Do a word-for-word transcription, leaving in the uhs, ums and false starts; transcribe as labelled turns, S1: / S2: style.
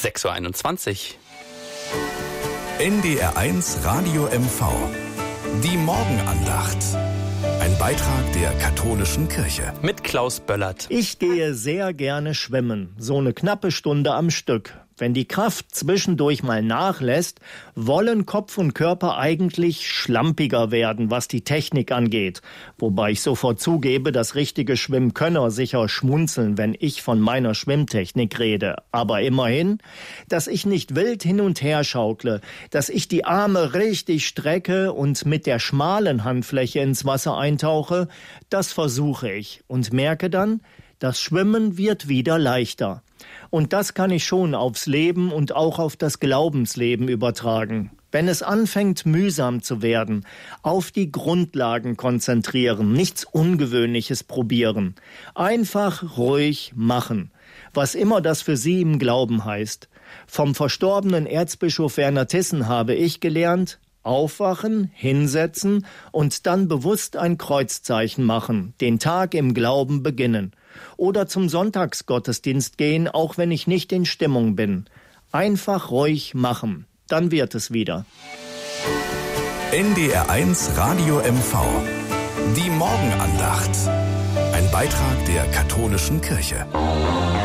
S1: sechs Uhr einundzwanzig.
S2: N D R eins Radio M V. Die Morgenandacht. Ein Beitrag der katholischen Kirche.
S1: Mit Klaus Böllert.
S3: Ich gehe sehr gerne schwimmen, so eine knappe Stunde am Stück. Wenn die Kraft zwischendurch mal nachlässt, wollen Kopf und Körper eigentlich schlampiger werden, was die Technik angeht. Wobei ich sofort zugebe, dass richtige Schwimmkönner sicher schmunzeln, wenn ich von meiner Schwimmtechnik rede. Aber immerhin, dass ich nicht wild hin und her schaukle, dass ich die Arme richtig strecke und mit der schmalen Handfläche ins Wasser eintauche, das versuche ich und merke dann, das Schwimmen wird wieder leichter. Und das kann ich schon aufs Leben und auch auf das Glaubensleben übertragen. Wenn es anfängt, mühsam zu werden, auf die Grundlagen konzentrieren, nichts Ungewöhnliches probieren. Einfach ruhig machen, was immer das für Sie im Glauben heißt. Vom verstorbenen Erzbischof Werner Thyssen habe ich gelernt: Aufwachen, hinsetzen und dann bewusst ein Kreuzzeichen machen, den Tag im Glauben beginnen. Oder zum Sonntagsgottesdienst gehen, auch wenn ich nicht in Stimmung bin. Einfach ruhig machen, dann wird es wieder.
S2: N D R eins Radio M V. Die Morgenandacht. Ein Beitrag der katholischen Kirche.